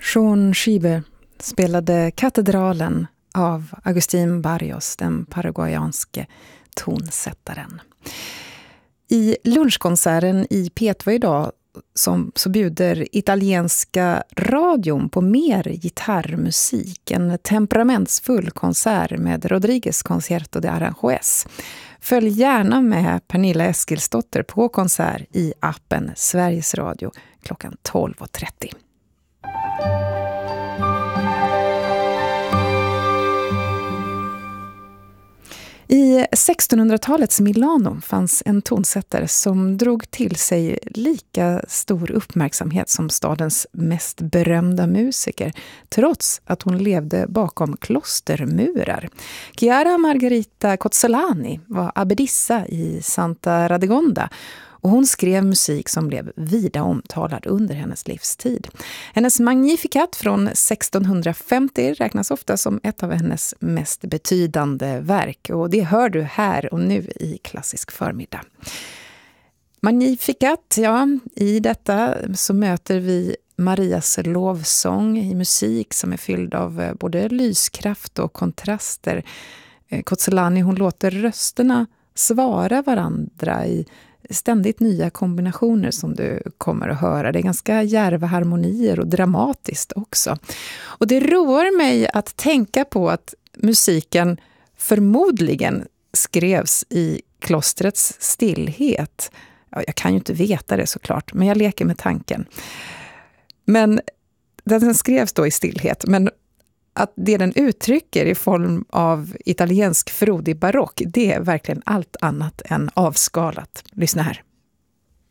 Jean Schieber spelade Katedralen av Agustín Barrios, den paraguayanske tonsättaren. I lunchkonserten i P2 idag så bjuder italienska radion på mer gitarrmusik. En temperamentsfull konsert med Rodriguez Concierto de Aranjuez. Följ gärna med Pernilla Eskilsdotter på konsert i appen Sveriges Radio klockan 12.30. I 1600-talets Milano fanns en tonsättare som drog till sig lika stor uppmärksamhet som stadens mest berömda musiker, trots att hon levde bakom klostermurar. Chiara Margherita Cozzolani var abbedissa i Santa Radegonda, och hon skrev musik som blev vida omtalad under hennes livstid. Hennes Magnificat från 1650 räknas ofta som ett av hennes mest betydande verk, och det hör du här och nu i Klassisk förmiddag. Magnificat, ja, i detta så möter vi Marias lovsång i musik som är fylld av både lyskraft och kontraster. Cozzolani, hon låter rösterna svara varandra i ständigt nya kombinationer som du kommer att höra. Det är ganska djärva harmonier och dramatiskt också. Och det roar mig att tänka på att musiken förmodligen skrevs i klostrets stillhet. Ja, jag kan ju inte veta det såklart, men jag leker med tanken. Men den skrevs då i stillhet, men att det den uttrycker i form av italiensk frodig barock, det är verkligen allt annat än avskalat. Lyssna här.